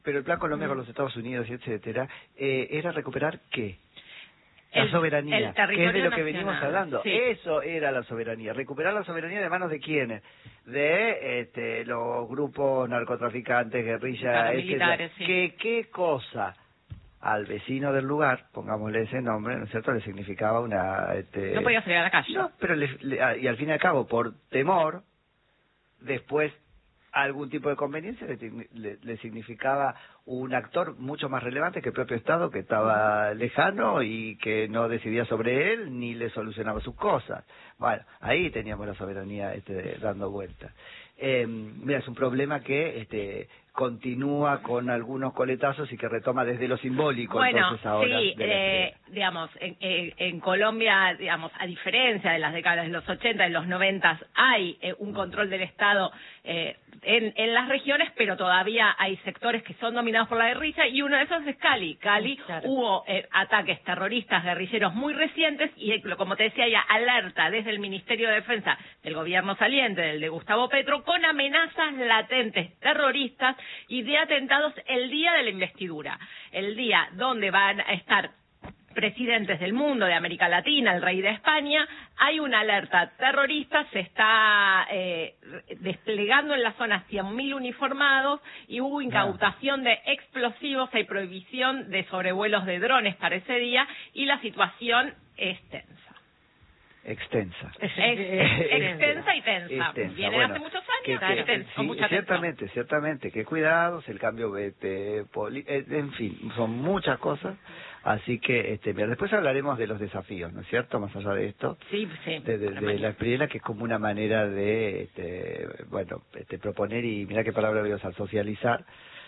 Pero el Plan Colombia con los Estados Unidos y etcétera, era recuperar ¿qué? La soberanía, el territorio que es de lo que nacional. venimos hablando. Sí. Eso era la soberanía. Recuperar la soberanía de manos de quiénes, de los grupos narcotraficantes, guerrillas, Paramilitares, etcétera. sí. ¿Qué cosa al vecino del lugar, pongámosle ese nombre, ¿no es cierto?, le significaba una... No podía salir a la calle. No, pero y al fin y al cabo, por temor, después algún tipo de conveniencia le significaba un actor mucho más relevante que el propio Estado, que estaba lejano y que no decidía sobre él ni le solucionaba sus cosas. Bueno, ahí teníamos la soberanía dando vueltas. Mira, es un problema que continúa con algunos coletazos y que retoma desde lo simbólico. Bueno, entonces ahora sí, digamos, en Colombia, digamos, a diferencia de las décadas de los 80, de los 90, hay un control del Estado en las regiones, pero todavía hay sectores que son dominados por la guerrilla, y uno de esos es Cali. Claro. Hubo ataques terroristas, guerrilleros muy recientes, y como te decía, ya alerta desde el Ministerio de Defensa del gobierno saliente, del de Gustavo Petro, con amenazas latentes terroristas y de atentados el día de la investidura, el día donde van a estar presidentes del mundo, de América Latina, el rey de España. Hay una alerta terrorista, se está desplegando en la zona 100.000 uniformados, y hubo incautación de explosivos, hay prohibición de sobrevuelos de drones para ese día, y la situación es tensa. Extensa. Extensa y tensa. Extensa. Viene Bueno, hace muchos años, tensa, con sí, mucha tensión. ciertamente, que cuidados, el cambio, en fin, son muchas cosas, así que, mira, después hablaremos de los desafíos, ¿no es cierto?, más allá de esto, Sí, sí. de la Espriela, que es como una manera de, proponer, y mira qué palabra voy a usar, socializar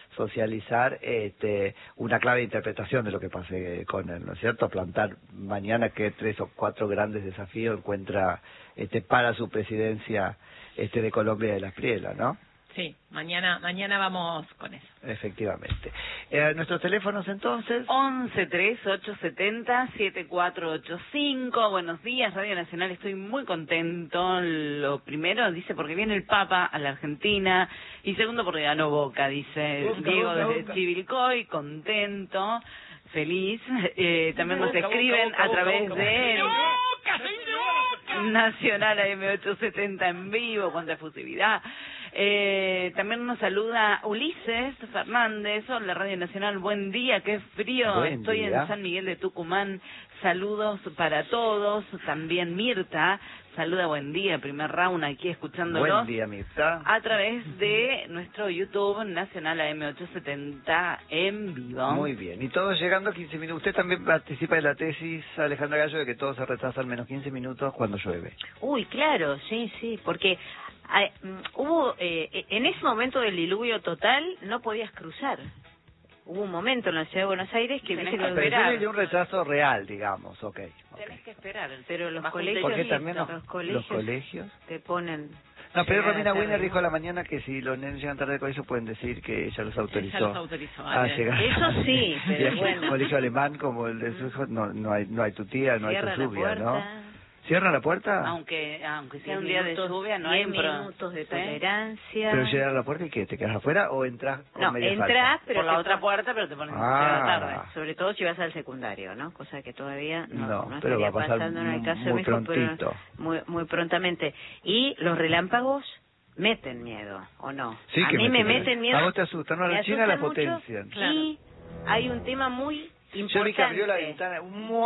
una clave de interpretación de lo que pase con él, ¿no es cierto? Plantar mañana que 3 o 4 grandes desafíos encuentra para su presidencia de Colombia y de la Espriela, ¿no? Sí, mañana vamos con eso. Efectivamente. Nuestros teléfonos entonces. 11-3870-7485. Buenos días, Radio Nacional. Estoy muy contento. Lo primero, dice, porque viene el Papa a la Argentina. Y segundo, porque ganó Boca, dice Diego desde Chivilcoy. Contento, feliz. También nos escriben a través de Nacional AM870 en vivo, cuánta efusividad. También nos saluda Ulises Fernández. Hola, Radio Nacional, buen día, qué frío. Buen Estoy día. en San Miguel de Tucumán. Saludos para todos. También Mirta saluda, buen día, primer round aquí escuchándolos. Buen día, Mirta. A través de nuestro YouTube Nacional AM870 en vivo. Muy bien. Y todos llegando a 15 minutos. Usted también participa de la tesis, Alejandra Gallo, de que todo se retrasa al menos 15 minutos cuando llueve. Uy, claro, sí, porque hubo, en ese momento del diluvio total, no podías cruzar. Hubo un momento en la ciudad de Buenos Aires que Tenés viste que que Pero esperar. tiene de un retraso real, digamos, Tenés que esperar. pero los Bajo un colegios, Porque techito. también los colegios te ponen... No, pero llegar Romina tarde. Wiener dijo a la mañana que si los nenes llegan tarde al colegio pueden decir que ella los autorizó. Ella los autorizó, a vale. llegar. Eso sí, pero Y en bueno. un colegio alemán como el de su hijo, no hay tutía, no hay Cierra la lluvia, ¿no? puerta. ¿Cierra la puerta? Aunque sea 10 un día de minutos, lluvia, no 10 hay minutos de ¿sí? tolerancia. Pero cierra la puerta y ¿qué? ¿Te quedas afuera o entras con No, media entras, falta? pero por la te otra pon- puerta, pero te pones Ah. tarde. Sobre todo si vas al secundario, ¿no? Cosa que todavía No, no pero va estaría a pasar pasando en el caso de muy mi hijo, pero prontito. muy prontamente. Y los relámpagos meten miedo, ¿o no? Sí, a que mí me meten meten miedo. A vos te asustan, no, a me la China la asustan mucho, potencian. Claro. Y hay un tema muy importante. Yo vi que abrió la ventana,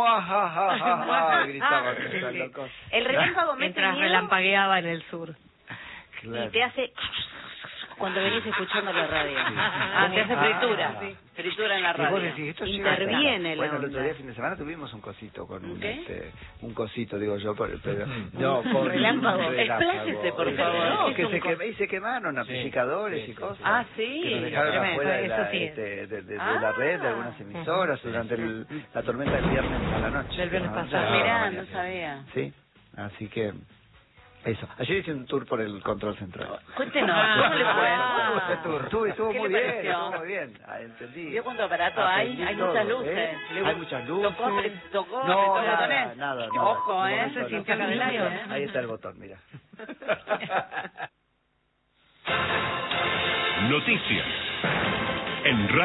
¡muajajaja! Gritaba que están locos. El relámpago mete Mientras miedo relampagueaba en el sur. Claro. y te hace cuando venís escuchando la radio. Te hace fritura. Ah. Fritura en la Y vos radio. decís, esto llega hasta acá. Interviene la Bueno, el otro onda. día, fin de semana, tuvimos un cosito con un, ¿Qué? un cosito, digo yo, pero no, con Relámpago. un Expláyese, por favor. No, ¿Qué que es un se quemaron amplificadores y cosas. Ah, sí. Que nos dejaron Tremendo, afuera de la, eso sí. de la red, de algunas emisoras, durante la tormenta del viernes a la noche. Del viernes ¿no? pasado. Ya, Mirá, mañana. no sabía. Sí, así que... Eso. Ayer hice un tour por el control central. Cuéntenos, ¿cómo le fue? Estuvo ¿Qué muy le bien, pareció? estuvo muy bien. Entendí. ¿Vio cuánto aparato hay? Aprendí Hay todo, muchas luces. ¿eh? Hay muchas luces. Tocó No, botones. nada. Ojo, No, se no, sintió no. en el aire, ¿eh? Ahí está el botón, mira. Noticias en Radio.